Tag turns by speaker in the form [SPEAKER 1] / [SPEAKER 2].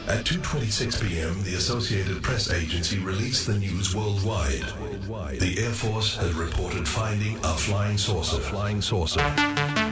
[SPEAKER 1] At 2:26 p.m., the Associated Press Agency released the news worldwide. The Air Force has reported finding a flying saucer.